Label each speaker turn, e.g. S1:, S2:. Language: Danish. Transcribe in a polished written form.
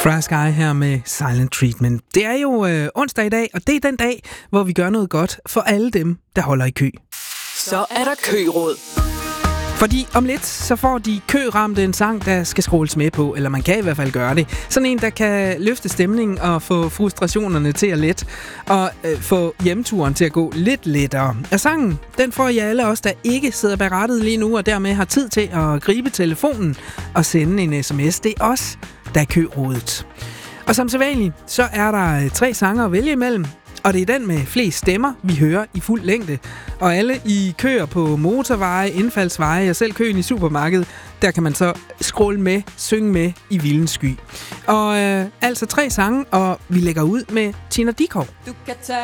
S1: Fresh Guy her med Silent Treatment. Det er jo onsdag i dag, og det er den dag, hvor vi gør noget godt for alle dem, der holder i kø.
S2: Så er der køråd.
S1: Fordi om lidt, så får de køramte en sang, der skal scrolles med på, eller man kan i hvert fald gøre det. Sådan en, der kan løfte stemningen og få frustrationerne til at lette, og få hjemturen til at gå lidt lettere. Og sangen, den får I alle os, der ikke sidder bag rattet lige nu, og dermed har tid til at gribe telefonen og sende en sms. Det er os, der er kørådet. Og som sædvanligt, så er der 3 sanger at vælge imellem. Og det er den med flest stemmer, vi hører i fuld længde. Og alle i køer på motorveje, indfaldsveje og selv køen i supermarkedet, der kan man så scrolle med, synge med i vildens sky. Og altså 3 sange, og vi lægger ud med Tina Dickow.
S3: Du kan tage